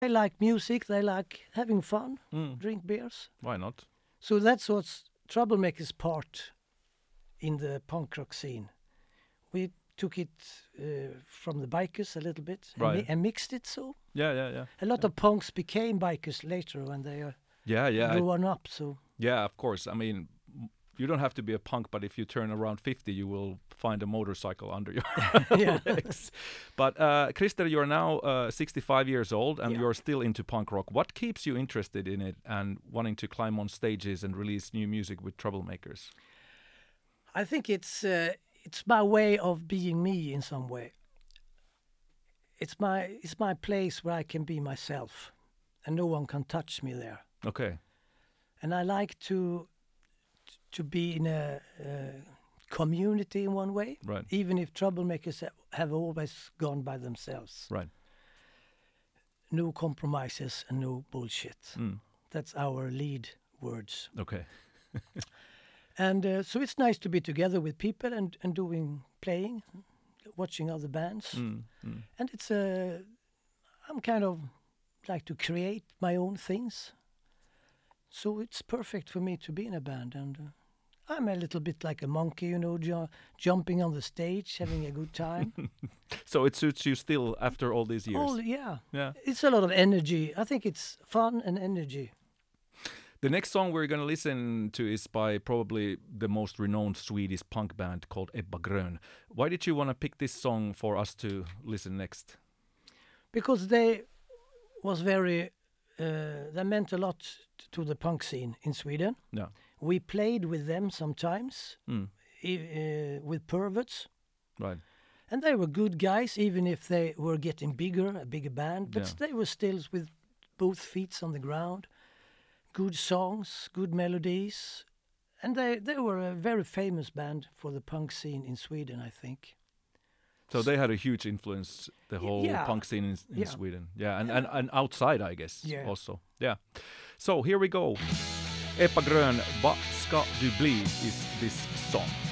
They like music, they like having fun, Mm. drink beers. Why not? So that's what's Troublemakers' part in the punk rock scene. We took it from the bikers a little bit Right. and mixed it. So Yeah. a lot of punks became bikers later when they Yeah. grew up. So Yeah, of course. I mean, you don't have to be a punk, but if you turn around 50, you will find a motorcycle under your Yeah. legs. But Christer, you're now 65 years old and Yeah. you're still into punk rock. What keeps you interested in it and wanting to climb on stages and release new music with Troublemakers? I think it's my way of being me in some way. It's my place where I can be myself, and no one can touch me there. Okay. And I like to be in a community in one way, Right. even if Troublemakers have always gone by themselves. Right. No compromises and no bullshit. Mm. That's our lead words. Okay. And so it's nice to be together with people and playing, watching other bands. Mm. And I'm kind of like to create my own things. So it's perfect for me to be in a band. And I'm a little bit like a monkey, jumping on the stage, having a good time. So it suits you still after all these years? Oh, yeah. Yeah. It's a lot of energy. I think it's fun and energy. The next song we're going to listen to is by probably the most renowned Swedish punk band called Ebba Grön. Why did you want to pick this song for us to listen next? Because they meant a lot to the punk scene in Sweden. Yeah. We played with them sometimes, with Perverts. Right. And they were good guys, even if they were getting a bigger band. But Yeah. they were still with both feet on the ground. Good songs, good melodies. And they were a very famous band for the punk scene in Sweden, I think. So they had a huge influence, the whole yeah. punk scene in Yeah. Sweden. Yeah, and outside, I guess, Yeah. also. Yeah. So here we go. Ebba Grön, Vad ska du bli is this song.